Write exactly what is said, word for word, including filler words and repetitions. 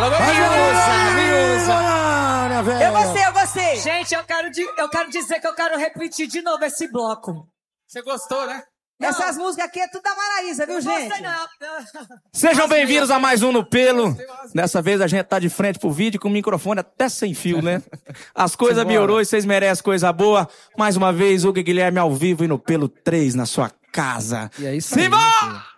Eu gostei, eu gostei. Gente, eu quero, di- eu quero dizer que eu quero repetir de novo esse bloco. Você gostou, né? Essas músicas aqui é tudo da Maraísa, viu, gente? Gostei não. Sejam bem-vindos a mais um No Pelo. Dessa vez a gente tá de frente pro vídeo com o microfone até sem fio, né? As coisas melhorou e vocês merecem coisa boa. Mais uma vez, Hugo e Guilherme ao vivo e No Pelo três na sua casa. E é isso aí, Simba!